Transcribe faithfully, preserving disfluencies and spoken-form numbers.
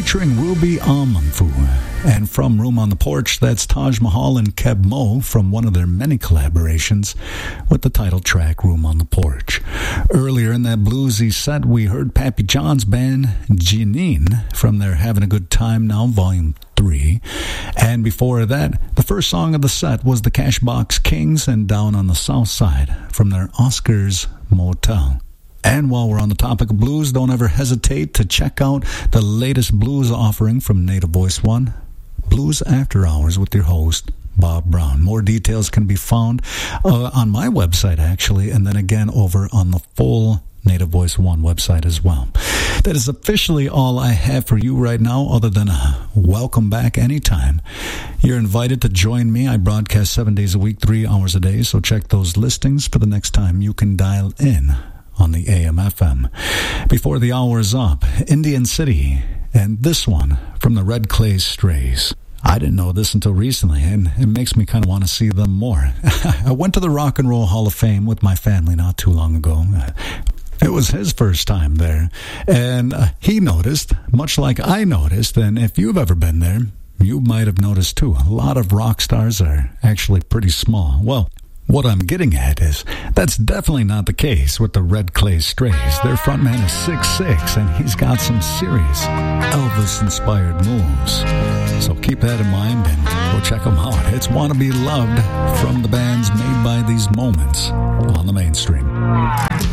featuring Ruby Amanfu. And from Room on the Porch, that's Taj Mahal and Keb Mo from one of their many collaborations with the title track Room on the Porch. Earlier in that bluesy set, we heard Pappy John's band Janine from their Having a Good Time Now Volume three. And before that, the first song of the set was the Cashbox Kings and Down on the South Side from their Oscars Motel. And while we're on the topic of blues, don't ever hesitate to check out the latest blues offering from Native Voice One, Blues After Hours with your host, Bob Brown. More details can be found uh, on my website, actually, and then again over on the full Native Voice One website as well. That is officially all I have for you right now, other than a welcome back anytime. You're invited to join me. I broadcast seven days a week, three hours a day, so check those listings for the next time you can dial in on the A M F M. Before the hour is up, Indian City, and this one from the Red Clay Strays. I didn't know this until recently, and it makes me kind of want to see them more. I went to the Rock and Roll Hall of Fame with my family not too long ago. It was his first time there, and uh, he noticed, much like I noticed, and if you've ever been there, you might have noticed too, a lot of rock stars are actually pretty small. Well, what I'm getting at is that's definitely not the case with the Red Clay Strays. Their frontman is six six, and he's got some serious Elvis-inspired moves. So keep that in mind and go check them out. It's Wanna Be Loved from the bands Made by These Moments on the Mainstream.